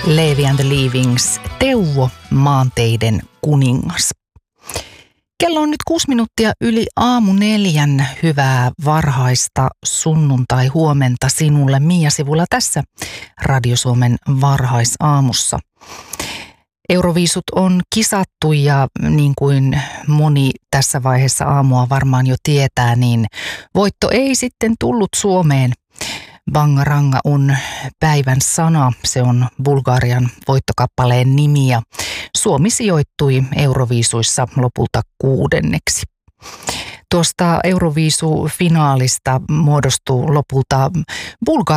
Levi and the Leavings, Teuvo, maanteiden kuningas. Kello on nyt 6 minuuttia yli 3:04. Hyvää varhaista sunnuntai-huomenta sinulle, Mia Sivula tässä Radio Suomen varhaisaamussa. Euroviisut on kisattu ja niin kuin moni tässä vaiheessa aamua varmaan jo tietää, niin voitto ei sitten tullut Suomeen. Bangaranga on päivän sana, se on Bulgarian voittokappaleen nimi ja Suomi sijoittui Euroviisuissa lopulta 6. Tuosta Euroviisu-finaalista muodostuu lopulta Bulgarian